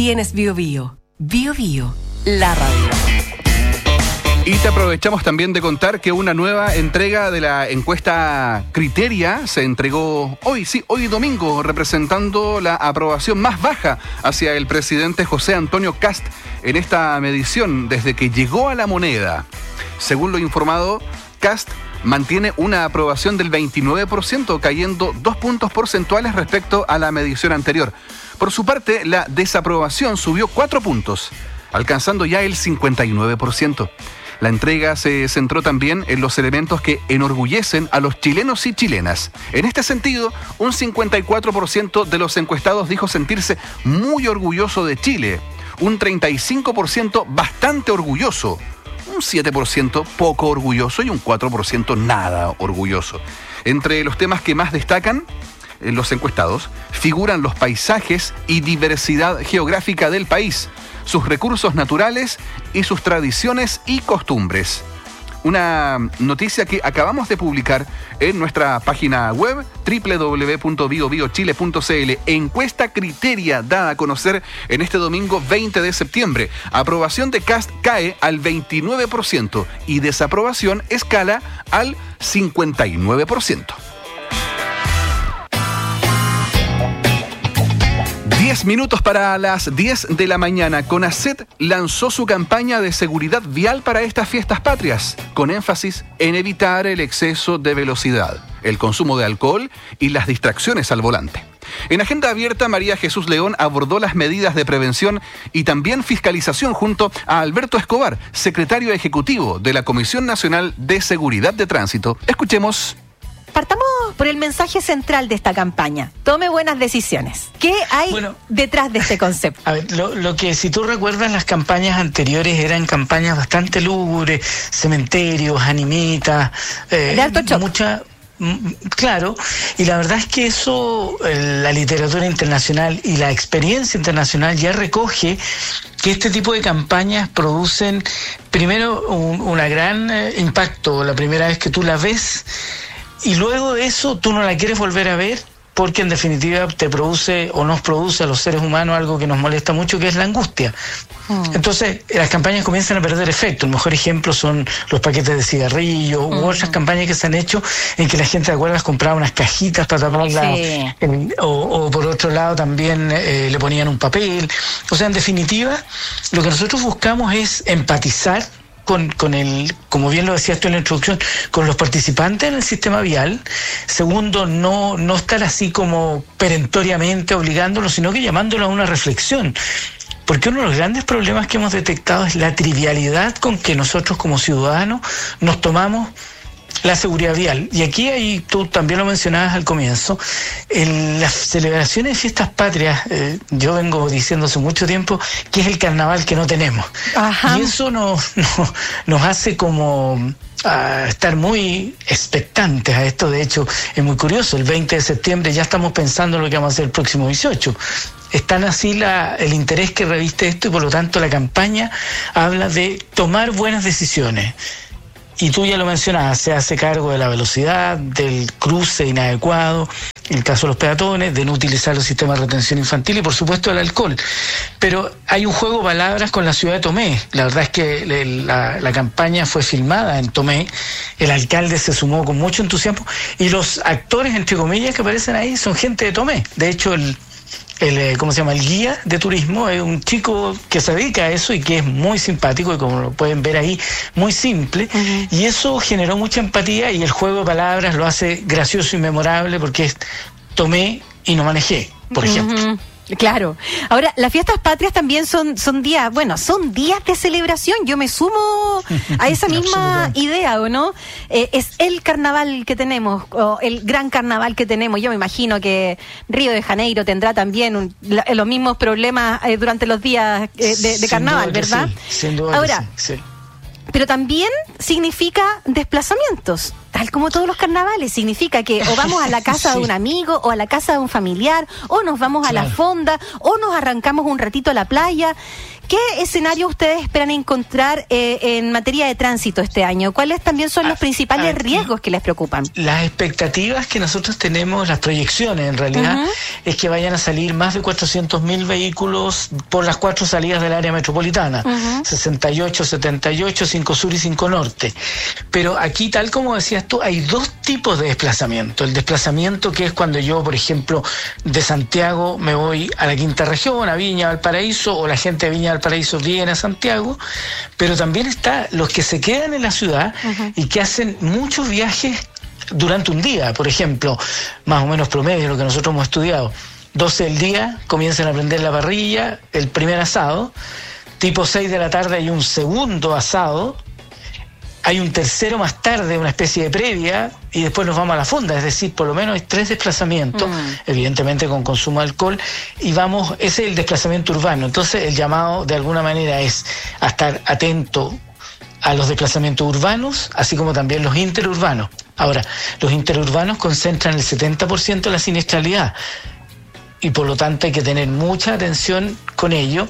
tienes Biobío. Biobío, la radio. Y te aprovechamos también de contar que una nueva entrega de la encuesta Criteria se entregó hoy domingo, representando la aprobación más baja hacia el presidente José Antonio Kast en esta medición desde que llegó a la moneda. Según lo informado, Kast mantiene una aprobación del 29%, cayendo 2 puntos porcentuales respecto a la medición anterior. Por su parte, la desaprobación subió 4 puntos, alcanzando ya el 59%. La entrega se centró también en los elementos que enorgullecen a los chilenos y chilenas. En este sentido, un 54% de los encuestados dijo sentirse muy orgulloso de Chile, un 35% bastante orgulloso, un 7% poco orgulloso y un 4% nada orgulloso. Entre los temas que más destacan los encuestados figuran los paisajes y diversidad geográfica del país, sus recursos naturales y sus tradiciones y costumbres. Una noticia que acabamos de publicar en nuestra página web www.biobiochile.cl. Encuesta Criteria dada a conocer en este domingo 20 de septiembre. Aprobación de Kast cae al 29% y desaprobación escala al 59%. 10 minutos para las 10 de la mañana. CONACET lanzó su campaña de seguridad vial para estas fiestas patrias, con énfasis en evitar el exceso de velocidad, el consumo de alcohol y las distracciones al volante. En Agenda Abierta, María Jesús León abordó las medidas de prevención y también fiscalización junto a Alberto Escobar, secretario ejecutivo de la Comisión Nacional de Seguridad de Tránsito. Escuchemos. Partamos por el mensaje central de esta campaña. Tome buenas decisiones. ¿Qué hay detrás de este concepto? A ver, lo que si tú recuerdas, las campañas anteriores eran campañas bastante lúgubres, cementerios, animitas, de alto choque. Claro, y la verdad es que eso, la literatura internacional y la experiencia internacional ya recoge que este tipo de campañas producen, primero, un gran impacto la primera vez que tú la ves, y luego de eso tú no la quieres volver a ver porque en definitiva te produce o nos produce a los seres humanos algo que nos molesta mucho, que es la angustia. Entonces las campañas comienzan a perder efecto. El mejor ejemplo son los paquetes de cigarrillos u otras campañas que se han hecho en que la gente, ¿te acuerdas?, compraba unas cajitas para taparla, o por otro lado también le ponían un papel. O sea, en definitiva, lo que nosotros buscamos es empatizar con el, como bien lo decías tú en la introducción, con los participantes en el sistema vial. Segundo, no estar así como perentoriamente obligándolos, sino que llamándolos a una reflexión. Porque uno de los grandes problemas que hemos detectado es la trivialidad con que nosotros como ciudadanos nos tomamos la seguridad vial. Y aquí tú también lo mencionabas al comienzo, en las celebraciones de fiestas patrias, yo vengo diciendo hace mucho tiempo que es el carnaval que no tenemos. Ajá. Y eso nos hace como estar muy expectantes a esto. De hecho, es muy curioso, el 20 de septiembre ya estamos pensando en lo que vamos a hacer el próximo 18. Es tan así el interés que reviste esto, y por lo tanto la campaña habla de tomar buenas decisiones. Y tú ya lo mencionabas, se hace cargo de la velocidad, del cruce inadecuado, en el caso de los peatones, de no utilizar los sistemas de retención infantil y por supuesto el alcohol. Pero hay un juego de palabras con la ciudad de Tomé. La verdad es que la campaña fue filmada en Tomé, el alcalde se sumó con mucho entusiasmo y los actores, entre comillas, que aparecen ahí son gente de Tomé. De hecho, el guía de turismo es un chico que se dedica a eso y que es muy simpático y, como lo pueden ver ahí, muy simple. Y eso generó mucha empatía y el juego de palabras lo hace gracioso y memorable porque es tomé y no manejé, por ejemplo. Claro. Ahora, las fiestas patrias también son días de celebración. Yo me sumo a esa misma idea, ¿o no? Es el carnaval que tenemos, o el gran carnaval que tenemos. Yo me imagino que Río de Janeiro tendrá también los mismos problemas durante los días de carnaval, ¿verdad? Sí, sin duda. Ahora, sí. Pero también significa desplazamientos. tal como todos los carnavales, significa que o vamos a la casa de un amigo, o a la casa de un familiar, o nos vamos a la fonda, o nos arrancamos un ratito a la playa. ¿Qué escenario ustedes esperan encontrar en materia de tránsito este año? ¿Cuáles también son los principales riesgos que les preocupan? Las expectativas que nosotros tenemos, las proyecciones en realidad, es que vayan a salir más de 400.000 vehículos por las 4 salidas del área metropolitana, 68, 78, 5 Sur y 5 Norte. Pero aquí, tal como decías tú, hay 2 tipos de desplazamiento. El desplazamiento que es cuando yo, por ejemplo, de Santiago me voy a la Quinta Región, a Viña, Valparaíso, o la gente de Viña Valparaíso viene a Santiago, pero también está los que se quedan en la ciudad y que hacen muchos viajes durante un día, por ejemplo, más o menos promedio, lo que nosotros hemos estudiado, 12 del día, comienzan a prender la parrilla, el primer asado, tipo 6 de la tarde hay un segundo asado, hay un tercero más tarde, una especie de previa, y después nos vamos a la fonda, es decir, por lo menos hay 3 desplazamientos, evidentemente con consumo de alcohol, y ese es el desplazamiento urbano. Entonces el llamado de alguna manera es a estar atento a los desplazamientos urbanos, así como también los interurbanos. Ahora, los interurbanos concentran el 70% de la siniestralidad, y por lo tanto hay que tener mucha atención con ello,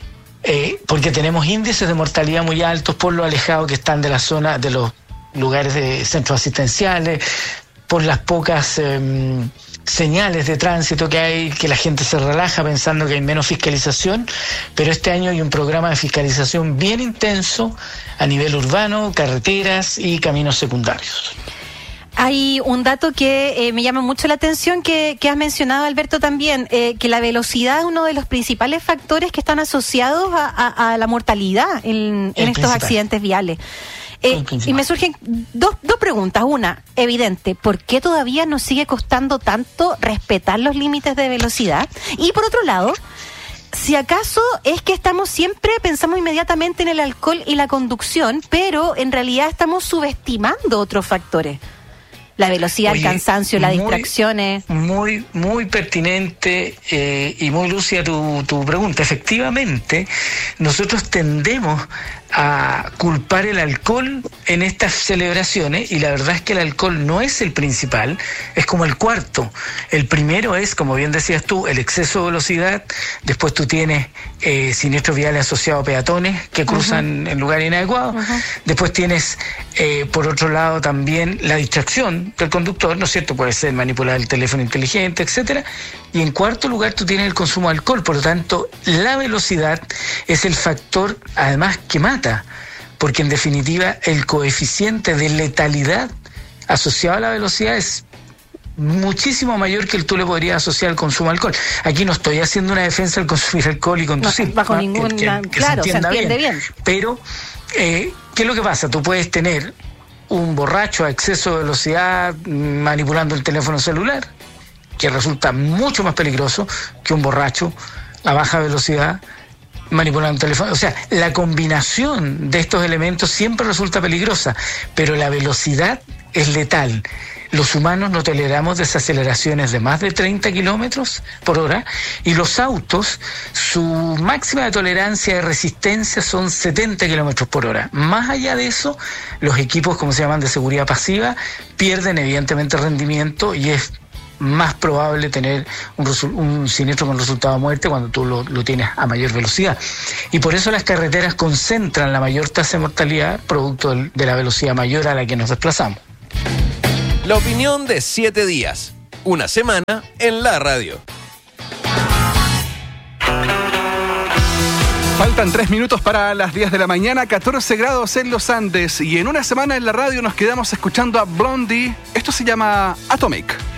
porque tenemos índices de mortalidad muy altos por lo alejados que están de la zona, de los lugares de centros asistenciales, por las pocas señales de tránsito que hay, que la gente se relaja pensando que hay menos fiscalización, pero este año hay un programa de fiscalización bien intenso a nivel urbano, carreteras y caminos secundarios. Hay un dato que me llama mucho la atención que has mencionado, Alberto, también, que la velocidad es uno de los principales factores que están asociados a la mortalidad en estos accidentes viales. Y me surgen dos preguntas. Una, evidente, ¿por qué todavía nos sigue costando tanto respetar los límites de velocidad? Y por otro lado, si acaso es que pensamos inmediatamente en el alcohol y la conducción, pero en realidad estamos subestimando otros factores. La velocidad, el cansancio, las distracciones. Muy, muy pertinente y muy lúcida tu pregunta. Efectivamente, nosotros tendemos a culpar el alcohol en estas celebraciones, y la verdad es que el alcohol no es el principal, es como el cuarto. El primero es, como bien decías tú, el exceso de velocidad. Después tú tienes siniestros viales asociados a peatones que cruzan en lugares inadecuados. Después tienes, por otro lado, también la distracción del conductor, ¿no es cierto? Puede ser manipular el teléfono inteligente, etcétera. Y en cuarto lugar tú tienes el consumo de alcohol. Por lo tanto, la velocidad es el factor, además, que mata, porque en definitiva el coeficiente de letalidad asociado a la velocidad es muchísimo mayor que el tú le podrías asociar al consumo de alcohol. Aquí no estoy haciendo una defensa del consumir alcohol y conducir. No, bajo ninguna... Claro, se entiende bien. Pero, ¿qué es lo que pasa? Tú puedes tener un borracho a exceso de velocidad manipulando el teléfono celular, que resulta mucho más peligroso que un borracho a baja velocidad manipulando el teléfono. O sea, la combinación de estos elementos siempre resulta peligrosa, pero la velocidad es letal. Los humanos no toleramos desaceleraciones de más de 30 kilómetros por hora, y los autos, su máxima de tolerancia de resistencia son 70 kilómetros por hora. Más allá de eso, los equipos, como se llaman, de seguridad pasiva, pierden evidentemente rendimiento, y es más probable tener un siniestro con resultado de muerte cuando tú lo tienes a mayor velocidad. Y por eso las carreteras concentran la mayor tasa de mortalidad producto de la velocidad mayor a la que nos desplazamos. La opinión de 7 días, una semana en la radio. Faltan 3 minutos para las 10 de la mañana, 14 grados en los Andes, y en una semana en la radio nos quedamos escuchando a Blondie. Esto se llama Atomic.